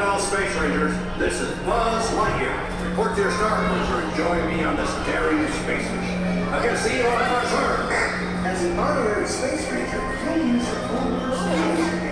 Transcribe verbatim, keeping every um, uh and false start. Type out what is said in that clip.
Well, Space Rangers, this is Buzz Lightyear. Report to your star cruiser and join me on this daring space mission. I can see you on the first order. As an honorary space ranger, you'll use your own personality.